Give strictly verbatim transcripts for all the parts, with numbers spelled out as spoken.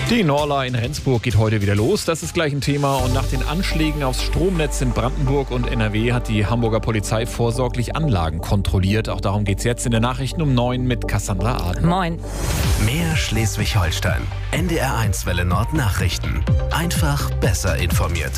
Die Norla in Rendsburg geht heute wieder los. Das ist gleich ein Thema. Und nach den Anschlägen aufs Stromnetz in Brandenburg und N R W hat die Hamburger Polizei vorsorglich Anlagen kontrolliert. Auch darum geht es jetzt in den Nachrichten um neun mit Cassandra Aden. Moin. Mehr Schleswig-Holstein. N D R eins Welle Nord Nachrichten. Einfach besser informiert.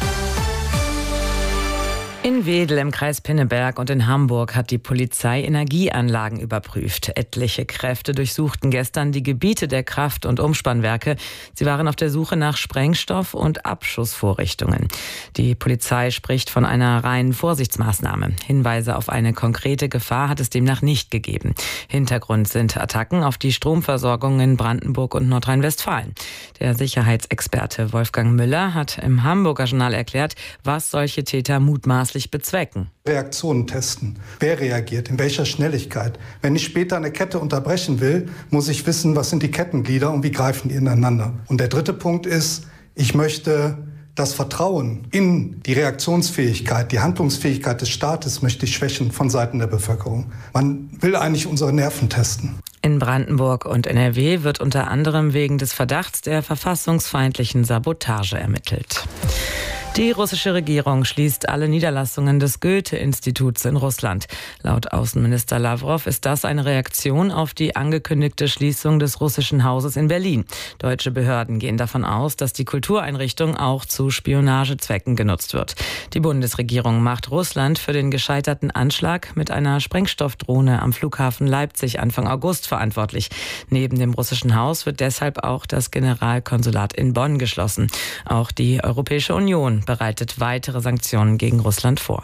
In Wedel im Kreis Pinneberg und in Hamburg hat die Polizei Energieanlagen überprüft. Etliche Kräfte durchsuchten gestern die Gebiete der Kraft- und Umspannwerke. Sie waren auf der Suche nach Sprengstoff und Abschussvorrichtungen. Die Polizei spricht von einer reinen Vorsichtsmaßnahme. Hinweise auf eine konkrete Gefahr hat es demnach nicht gegeben. Hintergrund sind Attacken auf die Stromversorgung in Brandenburg und Nordrhein-Westfalen. Der Sicherheitsexperte Wolfgang Müller hat im Hamburger Journal erklärt, was solche Täter mutmaßlich bezwecken. Reaktionen testen. Wer reagiert? In welcher Schnelligkeit? Wenn ich später eine Kette unterbrechen will, muss ich wissen, was sind die Kettenglieder und wie greifen die ineinander. Und der dritte Punkt ist, ich möchte das Vertrauen in die Reaktionsfähigkeit, die Handlungsfähigkeit des Staates möchte ich schwächen von Seiten der Bevölkerung. Man will eigentlich unsere Nerven testen. In Brandenburg und N R W wird unter anderem wegen des Verdachts der verfassungsfeindlichen Sabotage ermittelt. Die russische Regierung schließt alle Niederlassungen des Goethe-Instituts in Russland. Laut Außenminister Lavrov ist das eine Reaktion auf die angekündigte Schließung des russischen Hauses in Berlin. Deutsche Behörden gehen davon aus, dass die Kultureinrichtung auch zu Spionagezwecken genutzt wird. Die Bundesregierung macht Russland für den gescheiterten Anschlag mit einer Sprengstoffdrohne am Flughafen Leipzig Anfang August verantwortlich. Neben dem russischen Haus wird deshalb auch das Generalkonsulat in Bonn geschlossen. Auch die Europäische Union bereitet weitere Sanktionen gegen Russland vor.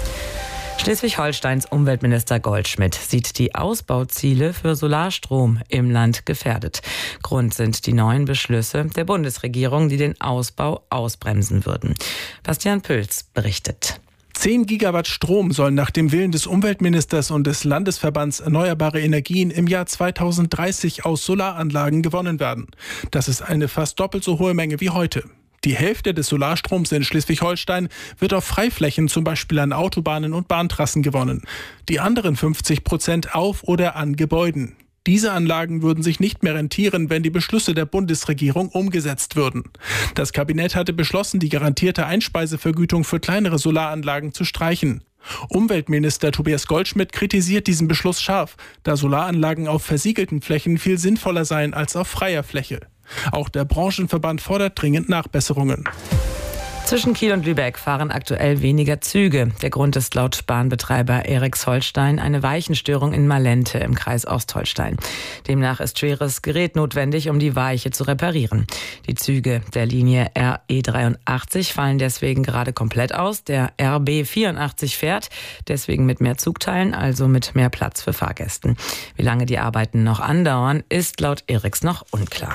Schleswig-Holsteins Umweltminister Goldschmidt sieht die Ausbauziele für Solarstrom im Land gefährdet. Grund sind die neuen Beschlüsse der Bundesregierung, die den Ausbau ausbremsen würden. Bastian Pülz berichtet. zehn Gigawatt Strom sollen nach dem Willen des Umweltministers und des Landesverbands Erneuerbare Energien im Jahr zweitausenddreißig aus Solaranlagen gewonnen werden. Das ist eine fast doppelt so hohe Menge wie heute. Die Hälfte des Solarstroms in Schleswig-Holstein wird auf Freiflächen, zum Beispiel an Autobahnen und Bahntrassen, gewonnen. Die anderen fünfzig Prozent auf oder an Gebäuden. Diese Anlagen würden sich nicht mehr rentieren, wenn die Beschlüsse der Bundesregierung umgesetzt würden. Das Kabinett hatte beschlossen, die garantierte Einspeisevergütung für kleinere Solaranlagen zu streichen. Umweltminister Tobias Goldschmidt kritisiert diesen Beschluss scharf, da Solaranlagen auf versiegelten Flächen viel sinnvoller seien als auf freier Fläche. Auch der Branchenverband fordert dringend Nachbesserungen. Zwischen Kiel und Lübeck fahren aktuell weniger Züge. Der Grund ist laut Bahnbetreiber Erichs-Holstein eine Weichenstörung in Malente im Kreis Ostholstein. Demnach ist schweres Gerät notwendig, um die Weiche zu reparieren. Die Züge der Linie R E dreiundachtzig fallen deswegen gerade komplett aus. Der R B vierundachtzig fährt, deswegen mit mehr Zugteilen, also mit mehr Platz für Fahrgästen. Wie lange die Arbeiten noch andauern, ist laut Erichs noch unklar.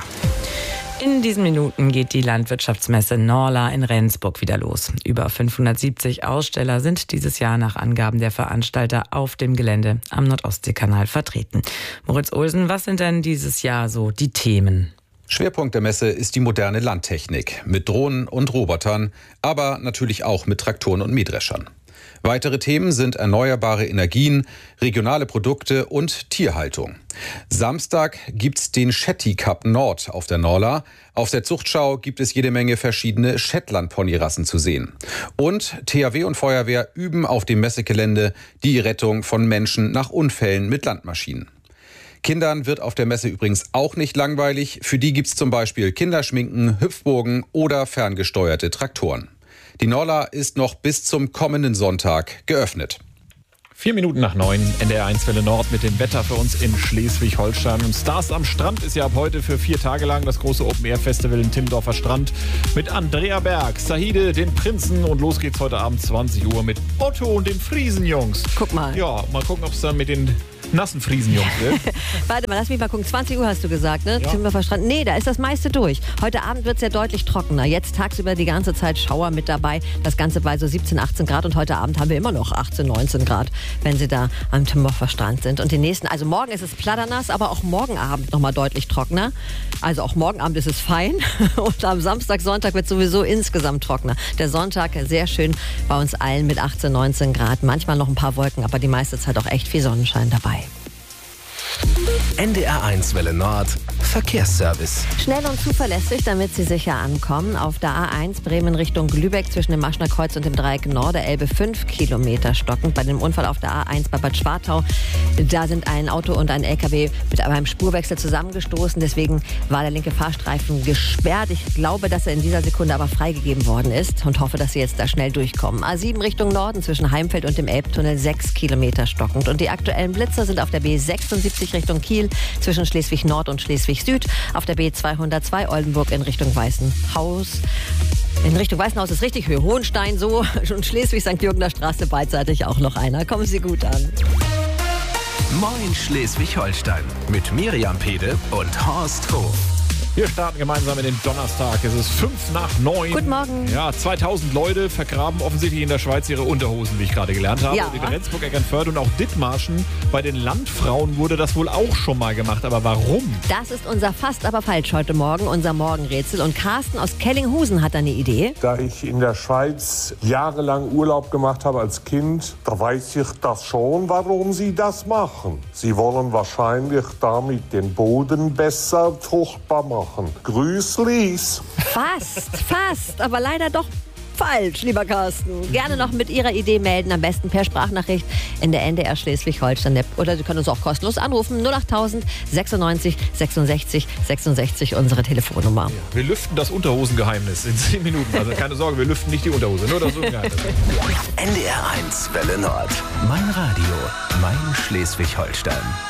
In diesen Minuten geht die Landwirtschaftsmesse Norla in Rendsburg wieder los. Über fünfhundertsiebzig Aussteller sind dieses Jahr nach Angaben der Veranstalter auf dem Gelände am Nordostseekanal vertreten. Moritz Olsen, was sind denn dieses Jahr so die Themen? Schwerpunkt der Messe ist die moderne Landtechnik mit Drohnen und Robotern, aber natürlich auch mit Traktoren und Mähdreschern. Weitere Themen sind erneuerbare Energien, regionale Produkte und Tierhaltung. Samstag gibt's den Shetty Cup Nord auf der Norla. Auf der Zuchtschau gibt es jede Menge verschiedene Shetland-Ponyrassen zu sehen. Und T H W und Feuerwehr üben auf dem Messegelände die Rettung von Menschen nach Unfällen mit Landmaschinen. Kindern wird auf der Messe übrigens auch nicht langweilig. Für die gibt's zum Beispiel Kinderschminken, Hüpfburgen oder ferngesteuerte Traktoren. Die Norla ist noch bis zum kommenden Sonntag geöffnet. Vier Minuten nach neun, N D R eins Welle Nord mit dem Wetter für uns in Schleswig-Holstein. Und Stars am Strand ist ja ab heute für vier Tage lang das große Open-Air-Festival in Timmendorfer Strand mit Andrea Berg, Sahide, den Prinzen und los geht's heute Abend zwanzig Uhr mit Otto und den Friesenjungs. Guck mal. Ja, mal gucken, ob es dann mit den nassen Friesenjungs wird. Warte mal, lass mich mal gucken. zwanzig Uhr hast du gesagt, ne? Ja. Timmendorfer Strand. Nee, da ist das meiste durch. Heute Abend wird es ja deutlich trockener. Jetzt tagsüber die ganze Zeit Schauer mit dabei. Das Ganze bei so siebzehn, achtzehn Grad. Und heute Abend haben wir immer noch achtzehn, neunzehn Grad, wenn Sie da am Timmendorfer Strand sind. Und die nächsten, also morgen ist es platternass, aber auch morgen Abend nochmal deutlich trockener. Also auch morgen Abend ist es fein. Und am Samstag, Sonntag wird sowieso insgesamt trockener. Der Sonntag sehr schön bei uns allen mit achtzehn, neunzehn Grad. Manchmal noch ein paar Wolken, aber die meiste Zeit auch echt viel Sonnenschein dabei. N D R eins Welle Nord Verkehrsservice. Schnell und zuverlässig, damit Sie sicher ankommen. Auf der A eins Bremen Richtung Lübeck zwischen dem Maschner Kreuz und dem Dreieck Norderelbe fünf Kilometer stockend. Bei dem Unfall auf der A eins bei Bad Schwartau, da sind ein Auto und ein L K W mit einem Spurwechsel zusammengestoßen. Deswegen war der linke Fahrstreifen gesperrt. Ich glaube, dass er in dieser Sekunde aber freigegeben worden ist und hoffe, dass Sie jetzt da schnell durchkommen. A sieben Richtung Norden zwischen Heimfeld und dem Elbtunnel sechs Kilometer stockend. Und die aktuellen Blitzer sind auf der B sechsundsiebzig Richtung Kiel zwischen Schleswig-Nord und Schleswig-Süd. Auf der B zweihundertzwei Oldenburg in Richtung Weißenhaus. In Richtung Weißenhaus ist richtig Höhe. Hohenstein so und Schleswig-Sankt Jürgener Straße beidseitig auch noch einer. Kommen Sie gut an. Moin Schleswig-Holstein mit Miriam Pede und Horst Hof. Wir starten gemeinsam in den Donnerstag. Es ist fünf nach neun. Guten Morgen. Ja, zweitausend Leute vergraben offensichtlich in der Schweiz ihre Unterhosen, wie ich gerade gelernt habe. Ja. Und in Rendsburg, Eckernförde und auch Dithmarschen. Bei den Landfrauen wurde das wohl auch schon mal gemacht. Aber warum? Das ist unser Fast aber falsch heute Morgen, unser Morgenrätsel. Und Carsten aus Kellinghusen hat eine Idee. Da ich in der Schweiz jahrelang Urlaub gemacht habe als Kind, da weiß ich das schon, warum sie das machen. Sie wollen wahrscheinlich damit den Boden besser fruchtbar machen. Grüßlis. Fast, fast, aber leider doch falsch, lieber Carsten. Gerne noch mit Ihrer Idee melden, am besten per Sprachnachricht in der N D R Schleswig-Holstein. Oder Sie können uns auch kostenlos anrufen. null achttausend sechsundneunzig sechsundsechzig sechsundsechzig, unsere Telefonnummer. Ja, wir lüften das Unterhosengeheimnis in zehn Minuten. Also keine Sorge, wir lüften nicht die Unterhose, nur das Hosengeheimnis. N D R eins Welle Nord. Mein Radio, mein Schleswig-Holstein.